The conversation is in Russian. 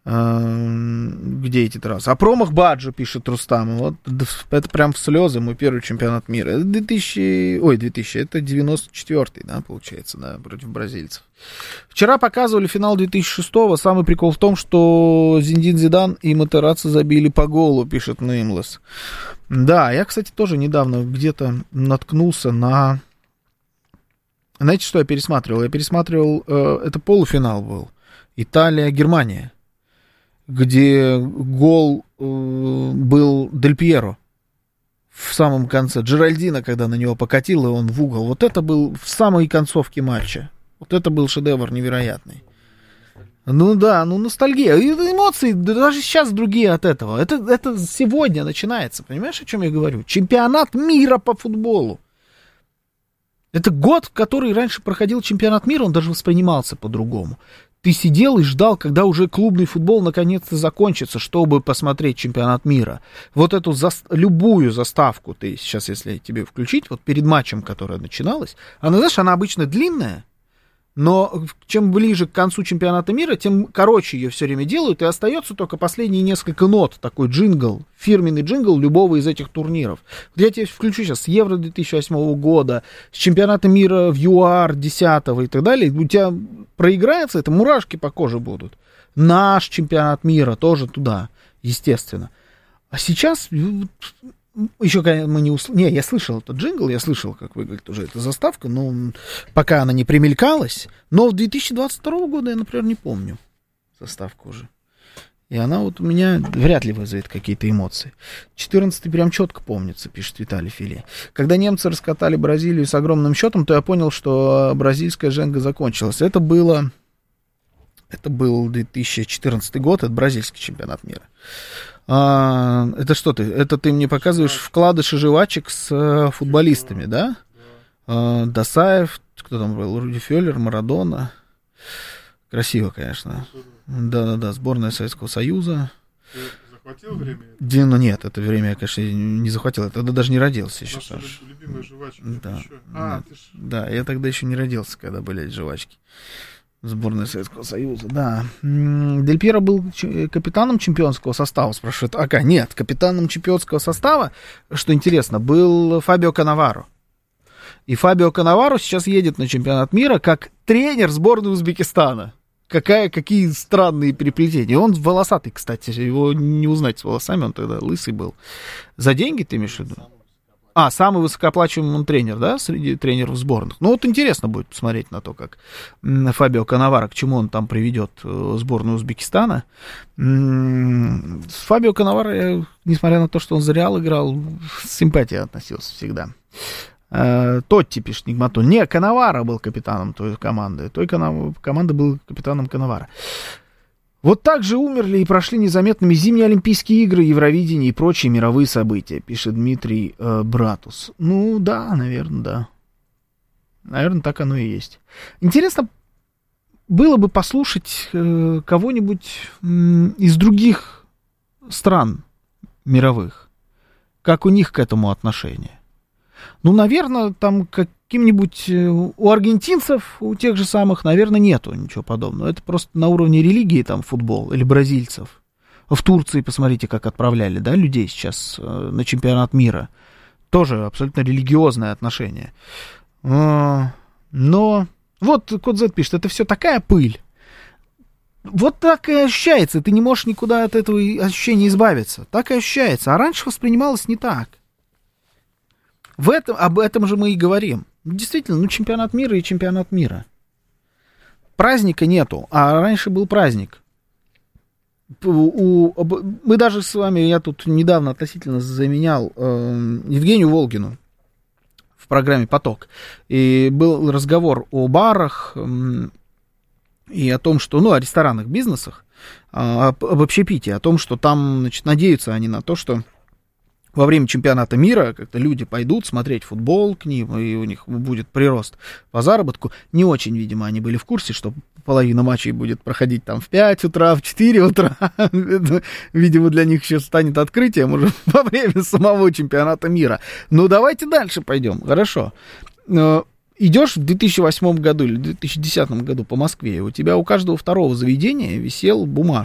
Где эти трассы? А промах Баджо, пишет Рустам. Вот это прям в слезы, мой первый чемпионат мира. Это 2000, это 94-й, да, получается, да, против бразильцев. Вчера показывали финал 2006-го. Самый прикол в том, что Зиндин Зидан и Матерацци забили по голу, пишет Неймлесс. Да, я, кстати, тоже недавно где-то наткнулся на... Знаете, что я пересматривал? Я пересматривал, это полуфинал был. Италия-Германия, где гол был Дель Пьеро в самом конце. Джеральдино, когда на него покатил, и он в угол. Вот это был в самой концовке матча. Вот это был шедевр невероятный. Ну да, ну ностальгия. И эмоции даже сейчас другие от этого. Это сегодня начинается. Понимаешь, о чем я говорю? Чемпионат мира по футболу. Это год, в который раньше проходил чемпионат мира, он даже воспринимался по-другому. Ты сидел и ждал, когда уже клубный футбол наконец-то закончится, чтобы посмотреть чемпионат мира. Вот эту любую заставку ты сейчас, если тебе включить, вот перед матчем, которая начиналась, она, знаешь, она обычно длинная, но чем ближе к концу чемпионата мира, тем короче ее все время делают, и остается только последние несколько нот, такой джингл, фирменный джингл любого из этих турниров. Я тебе включу сейчас с Евро 2008 года, с чемпионата мира в ЮАР 10-го и так далее, у тебя проиграется, это мурашки по коже будут. Наш чемпионат мира тоже туда, естественно. А сейчас... Еще мы не услышали. Не, я слышал этот джингл, я слышал, как выглядит уже эта заставка, но пока она не примелькалась. Но в 2022 года я, например, не помню заставку уже. И она вот у меня вряд ли вызовет какие-то эмоции. 14-й прям четко помнится, пишет Виталий Филе. Когда немцы раскатали Бразилию с огромным счетом, то я понял, что бразильская женга закончилась. Это был 2014 год, это бразильский чемпионат мира. Это что ты? Это ты мне показываешь вкладыши жвачек с футболистами, да? Досаев, кто там был? Руди Фёллер, Марадона. Красиво, конечно. Да-да-да, сборная Советского Союза. Ты захватил время? Ну нет, это время я, конечно, не захватил. Я тогда даже не родился еще. Наши любимые жвачки. Да. Да, я тогда еще не родился, когда были эти жвачки. Сборная Советского Союза, да. Дель Пьеро был капитаном чемпионского состава, спрашивает Ака. Нет, капитаном чемпионского состава, что интересно, был Фабио Каннаваро. И Фабио Каннаваро сейчас едет на чемпионат мира как тренер сборной Узбекистана. Какие странные переплетения. Он волосатый, кстати, его не узнать с волосами, он тогда лысый был. За деньги ты имеешь в виду? Самый высокооплачиваемый он тренер, да, среди тренеров сборных. Ну, вот интересно будет посмотреть на то, как Фабио Каннаваро, к чему он там приведет сборную Узбекистана. С Фабио Каннаваро я, несмотря на то, что он за Реал играл, с симпатией относился всегда. Тотти, пишет Нигматуль. Не, Каннаваро был капитаном той команды. Той команды был капитаном Каннаваро. Вот так же умерли и прошли незаметными зимние Олимпийские игры, Евровидение и прочие мировые события, пишет Дмитрий Братус. Ну да, наверное, да. Наверное, так оно и есть. Интересно было бы послушать кого-нибудь из других стран мировых, как у них к этому отношение. Ну, наверное, там каким-нибудь у аргентинцев, у тех же самых, наверное, нету ничего подобного. Это просто на уровне религии, там, футбол, или бразильцев. В Турции, посмотрите, как отправляли, да, людей сейчас на чемпионат мира. Тоже абсолютно религиозное отношение. Но, вот Код Z пишет, это все такая пыль. Вот так и ощущается, ты не можешь никуда от этого ощущения избавиться. Так и ощущается, а раньше воспринималось не так. Об этом же мы и говорим. Действительно, чемпионат мира и чемпионат мира. Праздника нету, а раньше был праздник. Мы даже с вами, я тут недавно относительно заменял Евгению Волгину в программе «Поток». И был разговор о барах и о том, что, о ресторанных бизнесах, об общепитии, о том, что там, значит, надеются они на то, что во время чемпионата мира как-то люди пойдут смотреть футбол к ним, и у них будет прирост по заработку. Не очень, видимо, они были в курсе, что половина матчей будет проходить там в 5 утра, в 4 утра. Видимо, для них еще станет открытием уже во время самого чемпионата мира. Ну, давайте дальше пойдем. Хорошо. Идешь в 2008 году или 2010 году по Москве, у тебя у каждого второго заведения висел бумажка.